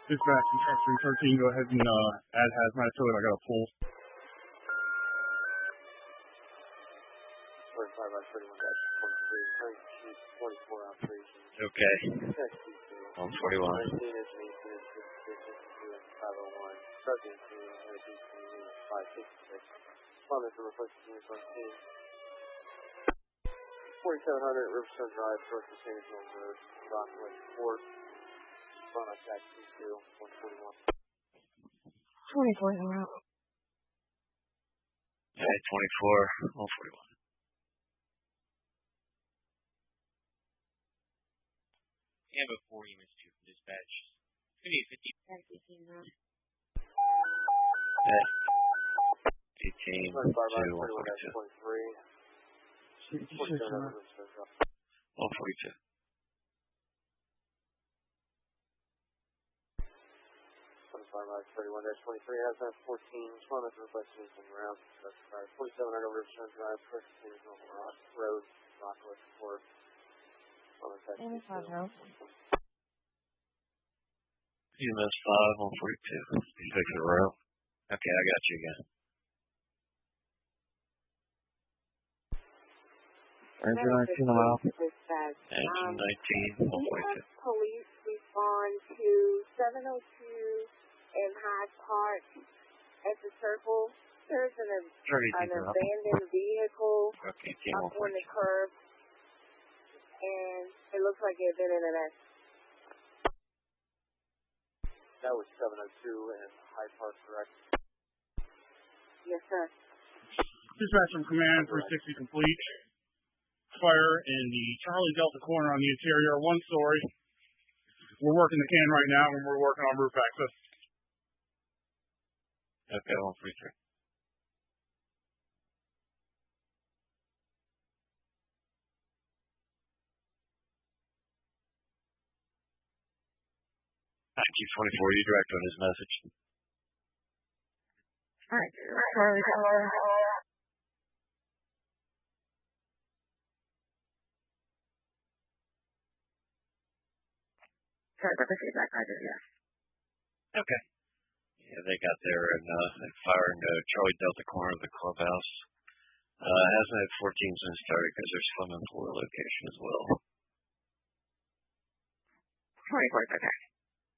Dispatch, instruction 13, go ahead and add hazmat to it. I got a pull. 45-31-23, 24 operations. Okay. 141. 501, subject to 566. Responding to request units on scene. 4700 Riverstone Drive, North Mercedes Road, Rockwood, Fort. Respond on tax 22, 141. 24 is around. Okay, 24, 141. And before units 2 from dispatch. It's going to be 50. Okay. 18, 2, 142. 142. 25-31-23, hazmat 14, responding to request units on route. 4700 Riverstone Drive, First Seasonal Road, Rockwood, Fort. UMS 5 on 42. You take the row. Okay, I got you again. Engine 19 a mile. Engine 19, 142. Police respond to 702 in Hyde Park at the circle. There's an abandoned vehicle up on the curb, and it looks like it had been in an accident. That was 702 in Hyde Park, correct? Yes, sir. Dispatch from command, 360 complete. Fire in the Charlie Delta corner on the interior, 1 story. We're working the can right now, and we're working on roof access. Okay, 143. IQ-24, you direct on his message. All right, Charlie. Sorry about the feedback, Roger, yes. Okay. Yeah, they got there and they fired Charlie Delta corner of the clubhouse. Hazmat 14's been started because there's swimming pool location as well. 24, okay.